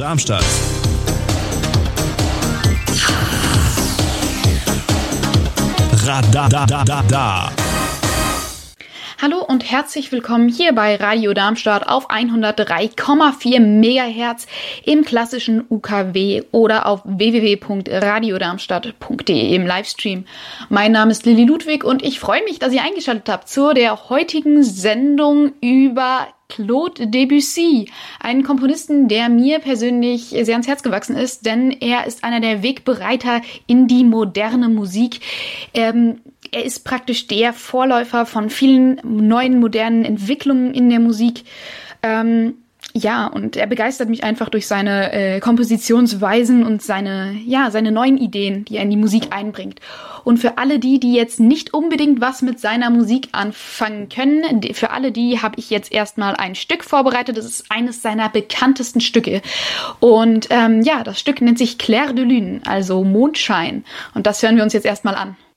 Darmstadt. Radar. Hallo und herzlich willkommen hier bei Radio Darmstadt auf 103,4 MHz im klassischen UKW oder auf www.radiodarmstadt.de im Livestream. Mein Name ist Lilly Ludwig und ich freue mich, dass ihr eingeschaltet habt zu der heutigen Sendung über Claude Debussy, einen Komponisten, der mir persönlich sehr ans Herz gewachsen ist, denn er ist einer der Wegbereiter in die moderne Musik. Er ist praktisch der Vorläufer von vielen neuen, modernen Entwicklungen in der Musik. Und er begeistert mich einfach durch seine Kompositionsweisen und seine neuen Ideen, die er in die Musik einbringt. Und für alle die jetzt nicht unbedingt was mit seiner Musik anfangen können, für alle die habe ich jetzt erstmal ein Stück vorbereitet. Das ist eines seiner bekanntesten Stücke. Und das Stück nennt sich Clair de Lune, also Mondschein. Und das hören wir uns jetzt erstmal an.